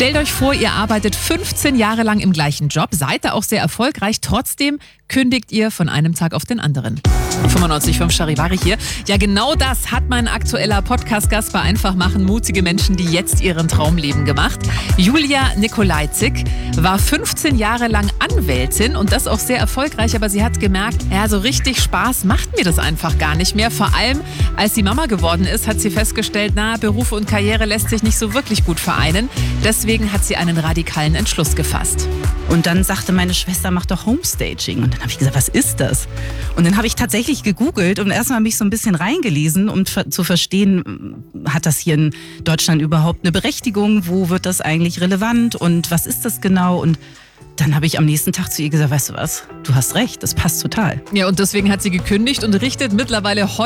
Stellt euch vor, ihr arbeitet 15 Jahre lang im gleichen Job, seid da auch sehr erfolgreich, trotzdem kündigt ihr von einem Tag auf den anderen. 95.5 Charivari hier. Ja, genau das hat mein aktueller Podcast-Gast bei Einfach machen mutige Menschen, die jetzt ihren Traum leben, gemacht. Julia Nikolajczyk war 15 Jahre lang Anwältin und das auch sehr erfolgreich, aber sie hat gemerkt, ja, so richtig Spaß macht mir das einfach gar nicht mehr. Vor allem, als sie Mama geworden ist, hat sie festgestellt, Beruf und Karriere lässt sich nicht so wirklich gut vereinen. Deswegen hat sie einen radikalen Entschluss gefasst. Und dann sagte meine Schwester, mach doch Homestaging. Und dann habe ich gesagt, was ist das? Und dann habe ich tatsächlich gegoogelt und erstmal mich so ein bisschen reingelesen, um zu verstehen, hat das hier in Deutschland überhaupt eine Berechtigung? Wo wird das eigentlich relevant? Und was ist das genau? Und dann habe ich am nächsten Tag zu ihr gesagt, weißt du was, du hast recht, das passt total. Ja, und deswegen hat sie gekündigt und richtet mittlerweile